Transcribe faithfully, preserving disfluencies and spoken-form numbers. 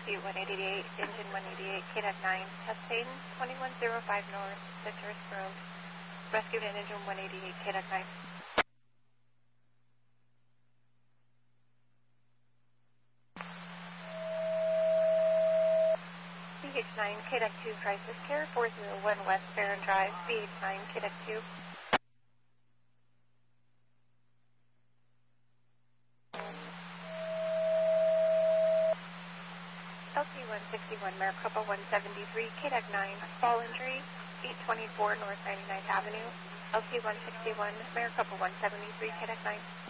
Pursuit one eighty-eight, Engine one eighty-eight, K D A C nine, Tustin twenty-one oh five North, Citrus Grove. Rescued in Engine one eighty-eight, K D A C nine. B H nine, K D A C two, Crisis Care, four oh one West Barron Drive, B H nine, K D A C two. L T one sixty-one, Maricopa one seventy-three, K D A C nine, fall injury, eight twenty-four North ninety-ninth Avenue. L T one sixty-one, Maricopa one seventy-three, K D A C nine.